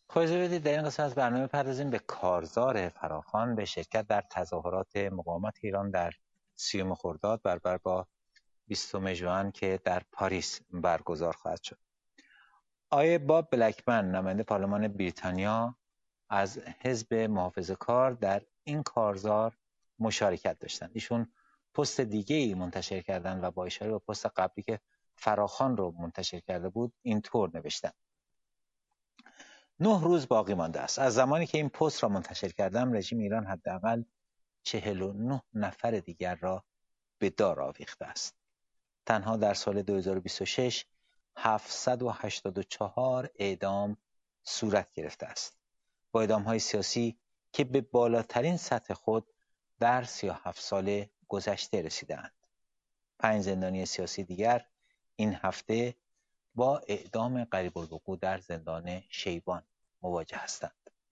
خواهش بدید در این قسمت از برنامه پردازیم به کارزار فراخوان به شرکت در تظاهرات مقاومت ایران در 30 خرداد برابر با 20 ژوئن که در پاریس برگزار خواهد شد. آقای باب بلکمن نماینده پارلمان بریتانیا از حزب محافظه‌کار در این کارزار مشارکت داشتند. ایشون پست دیگه‌ای منتشر کردند و با اشاره به پست قبلی که فراخوان رو منتشر کرده بود اینطور نوشتند: 9 روز باقی مانده است. از زمانی که این پست را منتشر کردم رژیم ایران حداقل 49 نفر دیگر را به دار آویخته است. تنها در سال 2026 784 اعدام صورت گرفته است. با اعدام‌های سیاسی که به بالاترین سطح خود در 37 سال گذشته رسیده‌اند. 5 زندانی سیاسی دیگر این هفته با اعدام قریب الوقوع در زندان شیبان مواجه هستند.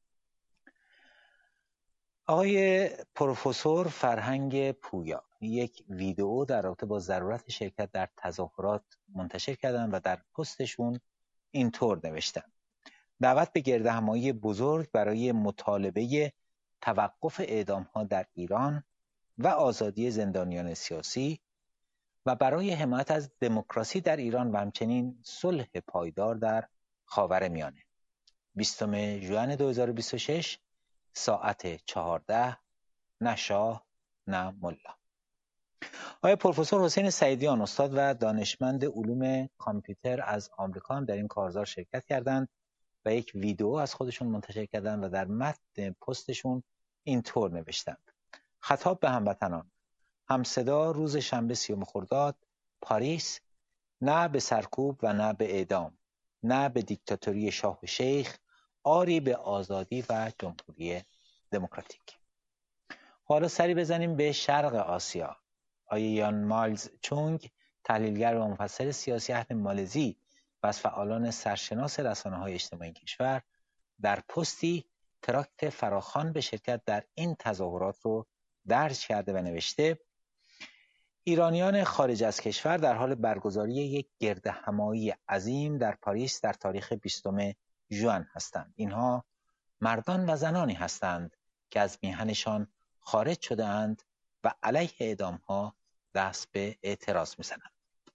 آقای پروفسور فرهنگ پویا یک ویدئو در رابطه با ضرورت شرکت در تظاهرات منتشر کردند و در پستشون اینطور نوشتند: دعوت به گردهمایی بزرگ برای مطالبه توقف اعدام‌ها در ایران و آزادی زندانیان سیاسی و برای حمایت از دموکراسی در ایران و همچنین صلح پایدار در خاورمیانه. 20 ژوئن 2026 ساعت 14 نه شاه نه ملا. آقای پروفسور حسین سعیدیان استاد و دانشمند علوم کامپیوتر از آمریکا هم در این کارزار شرکت کردند و یک ویدئو از خودشون منتشر کردند و در متن پستشون اینطور نوشتند: خطاب به هموطنان، همصدا روز شنبه 30 خرداد، پاریس، نه به سرکوب و نه به اعدام، نه به دیکتاتوری شاه و شیخ، آری به آزادی و جمهوری دموکراتیک. حالا سری بزنیم به شرق آسیا. آقای یان مایلز چونگ، تحلیلگر و مفسر سیاسی اهل مالزی و از فعالان سرشناس رسانه‌های اجتماعی کشور، در پستی تراکت فراخوان به شرکت در این تظاهرات رو درج کرده و نوشته: ایرانیان خارج از کشور در حال برگزاری یک گردهمایی عظیم در پاریس در تاریخ 20 ژوئن هستند. اینها مردان و زنانی هستند که از میهنشان خارج شده اند و علیه اعدام‌ها دست به اعتراض می‌زنند.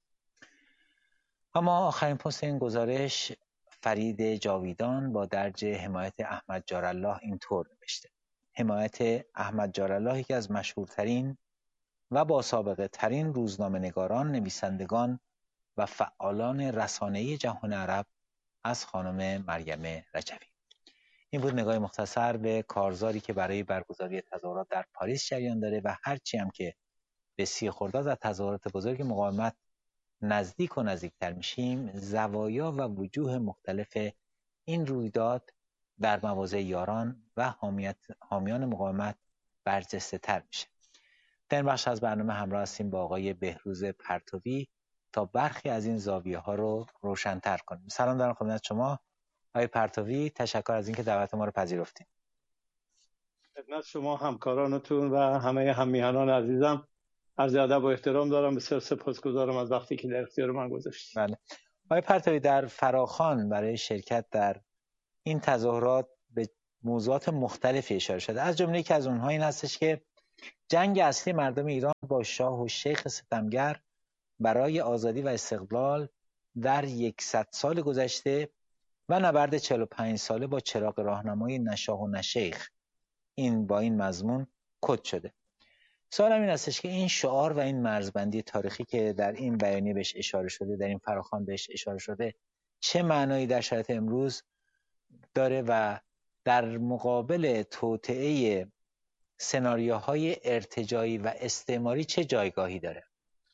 اما آخرین پست این گزارش فرید جاویدان با درج حمایت احمد جارالله اینطور نوشته: حمایت احمد جارالله یکی از مشهورترین و با سابقه ترین روزنامه‌نگاران، نویسندگان و فعالان رسانه‌ای جهان عرب از خانم مریم رجوی. این بود نگاه مختصر به کارزاری که برای برگزاری تظاهرات در پاریس جریان داره و هرچی هم که به 30 خرداد از تظاهرات بزرگ مقاومت نزدیک و نزدیکتر میشیم، زوایا و وجوه مختلف این رویداد در مواضع یاران و حامیان مقاومت برجسته تر میشه. در این بخش از برنامه همراه هستیم با آقای بهروز پرتوی تا برخی از این زاویه ها رو روشن‌تر کنیم. سلام دارم خدمت شما آقای پرتوی، تشکر از اینکه دعوت ما رو پذیرفتید. خدمت شما همکارانتون و همه هم‌میهنان عزیزم عرض ادب و احترام دارم. بسیار سپاسگزارم از وقتی که در اختیار من گذاشتید. بله. آقای پرتوی، در فراخوان برای شرکت در این تظاهرات به موضوعات مختلفی اشاره شده. از جمله یکی از اونها این هستش که جنگ اصلی مردم ایران با شاه و شیخ ستمگر برای آزادی و استقلال در 100 سال گذشته و نبرد 45 ساله با چراغ راهنمای نه شاه و نه شیخ با این مضمون کد شده. سوالم این هستش که این شعار و این مرزبندی تاریخی که در این بیانیه بهش اشاره شده، در این فراخوان بهش اشاره شده، چه معنایی در شرایط امروز داره و در مقابل توطئه سناریوهای ارتجاعی و استعماری چه جایگاهی داره؟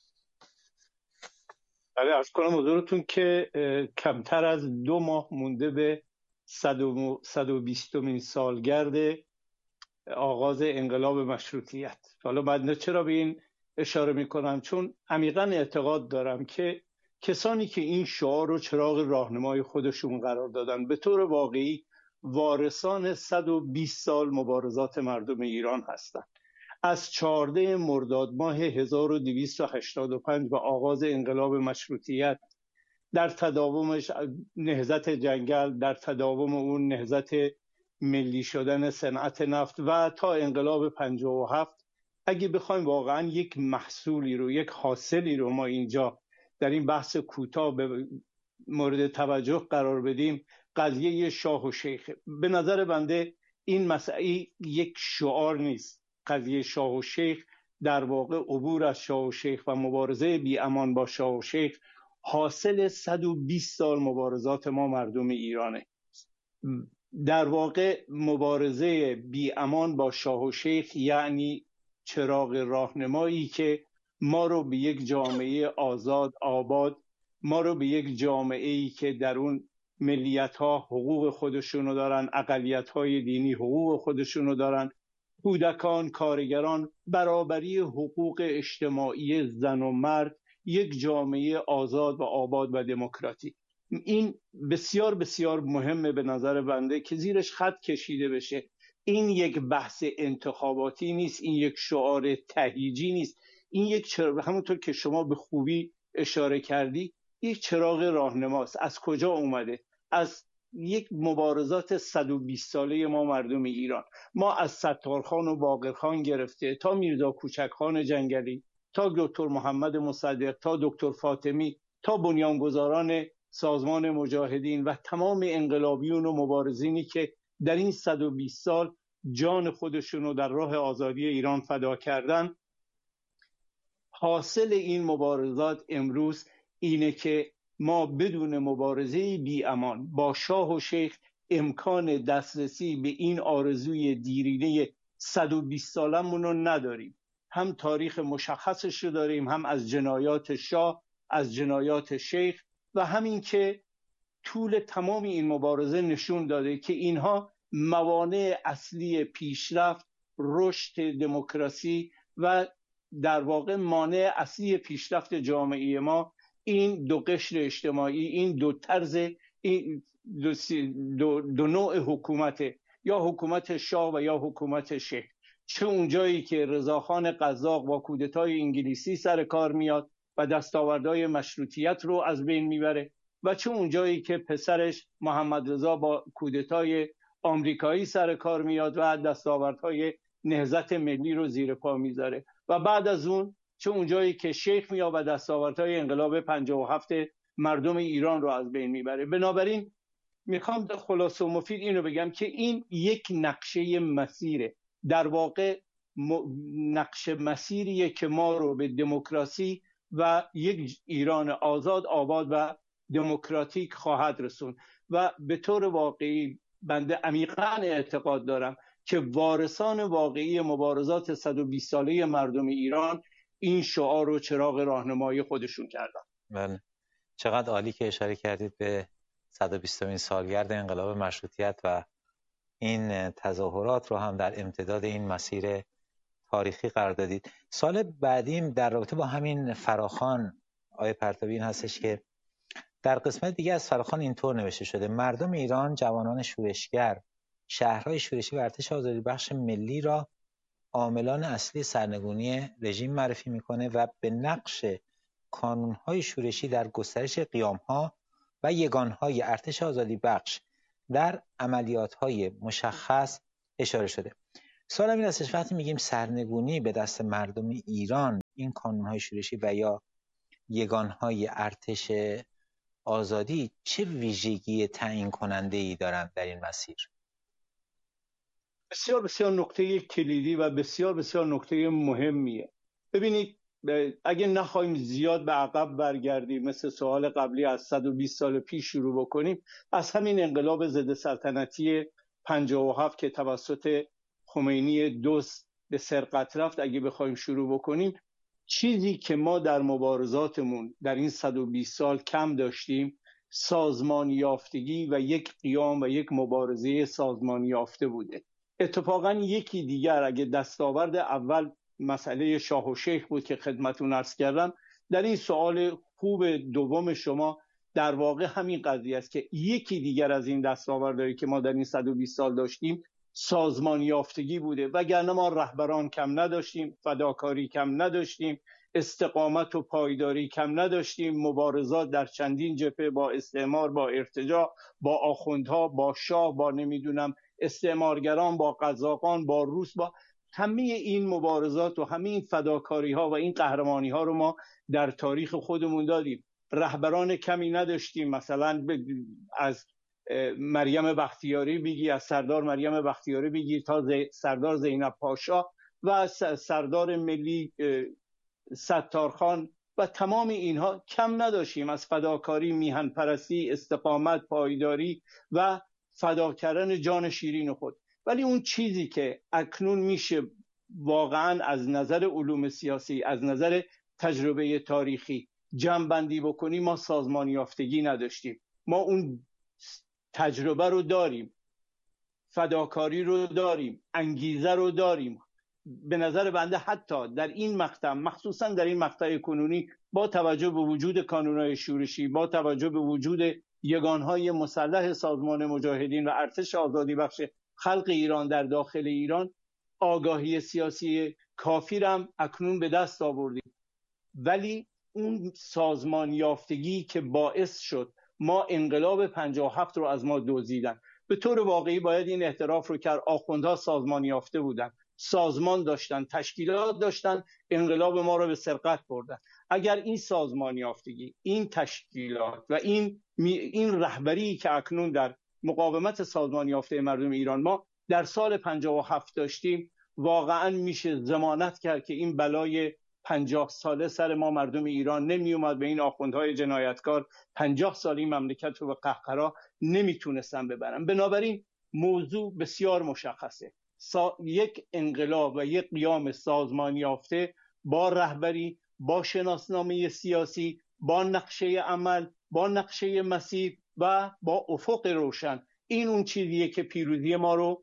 بله، عرض کنم حضورتون که کمتر از 2 ماه مونده به 120مین سالگرد آغاز انقلاب مشروطیت. حالا من چرا به این اشاره میکنم؟ چون عمیقا اعتقاد دارم که کسانی که این شعار رو چراغ راهنمای خودشون قرار دادن به طور واقعی وارثان 120 سال مبارزات مردم ایران هستند. از 14 مرداد ماه 1285 و آغاز انقلاب مشروطیت در تداومش نهضت جنگل، در تداوم اون نهضت ملی شدن صنعت نفت و تا انقلاب 57. اگه بخوایم واقعا یک محصولی رو، یک حاصلی رو ما اینجا در این بحث کوتاه به مورد توجه قرار بدیم، قضیه شاه و شیخ. به نظر بنده این مسئله یک شعار نیست. قضیه شاه و شیخ در واقع عبور از شاه و شیخ و مبارزه بی امان با شاه و شیخ حاصل 120 سال مبارزات ما مردم ایرانه. در واقع مبارزه بی امان با شاه و شیخ یعنی چراغ راهنمایی که ما رو به یک جامعه آزاد آباد، ما رو به یک جامعه‌ای که در اون ملیت‌ها حقوق خودشونو دارن، اقلیت‌های دینی حقوق خودشونو دارن، کودکان، کارگران، برابری حقوق اجتماعی زن و مرد، یک جامعه آزاد و آباد و دموکراتیک. این بسیار بسیار مهمه به نظر بنده که زیرش خط کشیده بشه. این یک بحث انتخاباتی نیست، این یک شعار تهییجی نیست، این یک همونطور که شما به خوبی اشاره کردی یک چراغ راهنماست. از کجا اومده؟ از یک مبارزات 120 ساله ما مردم ایران. ما از ستارخان و باقرخان گرفته تا میرزا کوچکخان جنگلی، تا دکتر محمد مصدق، تا دکتر فاطمی، تا بنیانگذاران سازمان مجاهدین و تمام انقلابیون و مبارزینی که در این 120 سال جان خودشونو در راه آزادی ایران فدا کردن. حاصل این مبارزات امروز اینه که ما بدون مبارزه بی امان با شاه و شیخ امکان دسترسی به این آرزوی دیرینه 120 سالمون رو نداریم. هم تاریخ مشخصش رو داریم، هم از جنایات شاه، از جنایات شیخ، و همین که طول تمام این مبارزه نشون داده که اینها موانع اصلی پیشرفت، رشد دموکراسی و در واقع مانع اصلی پیشرفت جامعه ما این دو قشر اجتماعی، این دو طرز، این دو نوع حکومت، یا حکومت شاه و یا حکومت شیخ. چه اونجایی که رضاخان قزاق با کودتای انگلیسی سر کار میاد و دستاوردهای مشروطیت رو از بین میبره، و چه اونجایی که پسرش محمد رضا با کودتای آمریکایی سر کار میاد و دستاوردهای نهضت ملی رو زیر پا میذاره، و بعد از اون چه اونجایی که شیخ میاد و دستاوردهای انقلاب 57 مردم ایران رو از بین میبره. بنابراین میخوام خلاصه و مفید اینو بگم که این یک نقشه مسیره، در واقع نقشه مسیریه که ما رو به دموکراسی و یک ایران آزاد، آباد و دموکراتیک خواهد رسون. و به طور واقعی بنده عمیقاً اعتقاد دارم که وارثان واقعی مبارزات 120 ساله مردم ایران این شعار و چراغ راهنمایی خودشون کردن. بله، چقدر عالی که اشاره کردید به 120مین سالگرد انقلاب مشروطیت و این تظاهرات رو هم در امتداد این مسیر تاریخی قرار دادید. سال بعدیم در رابطه با همین فراخوان آیه پرتابی این هستش که در قسمت دیگه از فراخوان اینطور نوشته شده: مردم ایران، جوانان شورشگر، شهرهای شورشی و ارتش آزادی بخش ملی را عاملان اصلی سرنگونی رژیم معرفی میکنه و به نقش کانونهای شورشی در گسترش قیامها و یگانهای ارتش آزادی بخش در عملیاتهای مشخص اشاره شده. سوال این هستش وقتی میگیم سرنگونی به دست مردم ایران، این کانونهای شورشی و یا یگانهای ارتش آزادی چه ویژگی تعیین کننده ای دارند در این مسیر؟ بسیار بسیار نکته کلیدی و بسیار بسیار نکته مهمیه. ببینید، اگه نخواهیم زیاد به عقب برگردیم، مثل سوال قبلی از 120 سال پیش شروع بکنیم، از همین انقلاب ضد سلطنتی 57 که توسط خمینی دوست به سرقت رفت، اگه بخوایم شروع بکنیم، چیزی که ما در مبارزاتمون در این 120 سال کم داشتیم سازمان یافتگی و یک قیام و یک مبارزه سازمان یافته بوده. اتفاقا یکی دیگر، اگه دستاورد اول مسئله شاه و شیخ بود که خدمتون عرض کردم، در این سوال خوب دوم شما در واقع همین قضیه است که یکی دیگر از این دستاوردهایی که ما در این 120 سال داشتیم سازمان یافتگی بوده، وگرنه ما رهبران کم نداشتیم، فداکاری کم نداشتیم، استقامت و پایداری کم نداشتیم. مبارزات در چندین جبهه با استعمار، با ارتجاع، با آخوندها، با شاه، با نمیدونم استعمارگران، با قزاقان، با روس، با همه این مبارزات و همه این فداکاری ها و این قهرمانی ها رو ما در تاریخ خودمون دادیم. رهبران کمی نداشتیم، مثلا از مریم بختیاری بگی، از سردار مریم بختیاری بگیر تا سردار زینب پاشا و سردار ملی ستارخان و تمام اینها کم نداشتیم از فداکاری، میهن پرستی، استقامت، پایداری و فدا کردن جان شیرین خود. ولی اون چیزی که اکنون میشه واقعا از نظر علوم سیاسی، از نظر تجربه تاریخی جمع‌بندی بکنیم، ما سازمان یافتگی نداشتیم. ما اون تجربه رو داریم، فداکاری رو داریم، انگیزه رو داریم. به نظر بنده حتی در این مقطع، مخصوصا در این مقطع کنونی، با توجه به وجود کانون‌های شورشی، با توجه به وجود یگانهای مسلح سازمان مجاهدین و ارتش آزادی بخش خلق ایران در داخل ایران، آگاهی سیاسی کافی هم اکنون به دست آوردیم. ولی اون سازمان یافتگی که باعث شد ما انقلاب 57 رو از ما دزدیدن، به طور واقعی باید این اعتراف رو کرد. آخوندها سازمان یافته بودن، سازمان داشتن، تشکیلات داشتن، انقلاب ما رو به سرقت بردن. اگر این سازمان یافتگی، این تشکیلات و این رهبری که اکنون در مقاومت سازمان یافته مردم ایران ما در سال 57 داشتیم، واقعا میشه ضمانت کرد که این بلای 50 ساله سر ما مردم ایران نمی اومد. به این آخوندهای جنایتکار 50 سال این مملکت رو به قهقرا نمیتونستن ببرن. بنابراین موضوع بسیار مشخصه. یک انقلاب و یک قیام سازمان یافته با رهبری، با شناسنامه سیاسی، با نقشه عمل، با نقشه مسیر و با افق روشن، این اون چیزیه که پیروزی ما رو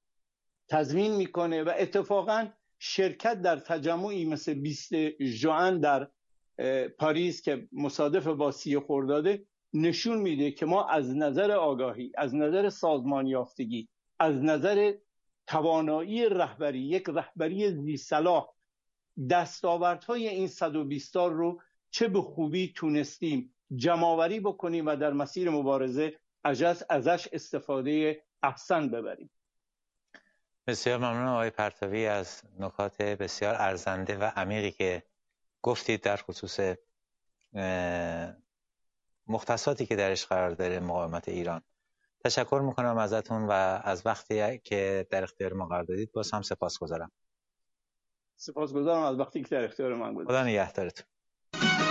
تضمین میکنه. و اتفاقاً شرکت در تجمعی مثل 20 ژوئن در پاریس که مصادف با 30 خرداده نشون میده که ما از نظر آگاهی، از نظر سازمان یافتگی، از نظر توانایی رهبری، یک رهبری ذی صلاح، دستاوردهای این 120 سال رو چه به خوبی تونستیم جمع‌آوری بکنیم و در مسیر مبارزه ازش استفاده احسن ببریم. بسیار ممنونم آقای پرتوی از نکات بسیار ارزنده و عمیقی که گفتید در خصوص مختصاتی که درش قرار داره مقاومت ایران. تشکر میکنم ازتون و از وقتی که در اختیار ما قرار دادید. باز هم سپاسگزارم. سپاسگزارم از وقتی که در اختیار من گذاشتید. خدا نگهدارتون.